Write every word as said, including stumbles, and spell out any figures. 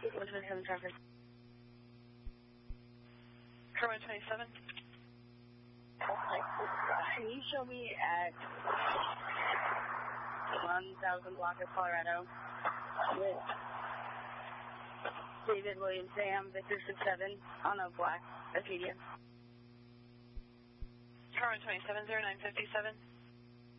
one twenty-seven traffic. Car one twenty-seven. Okay. Can you show me at one thousand block of Colorado with David William Sam, Victor six seven on a black Acadia? Car one twenty-seven, zero nine fifty-seven.